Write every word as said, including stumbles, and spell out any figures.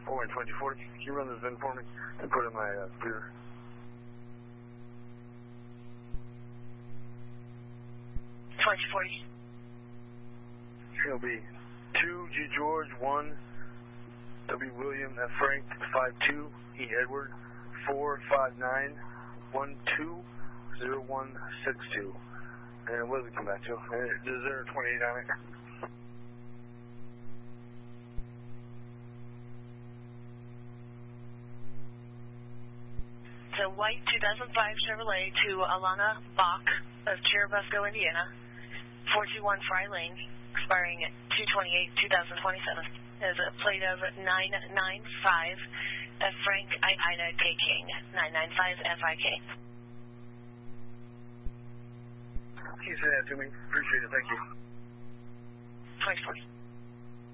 four and twenty forty. Can you run this VIN for me and put in my uh, computer? twenty forty. It'll be two G George, one W William, F Frank, five two, E Edward, four five nine, one two zero one six two. And what does it come back to? Is there a twenty-eight on it? It's a white two thousand five Chevrolet to Alana Bach of Churubusco, Indiana, four two one Fry Lane, expiring at two twenty-eight two thousand twenty-seven. There's a plate of nine nine five F Frank I Ida K King, nine nine five F I K. Can you say that to me? Appreciate it. Thank you. twenty forty.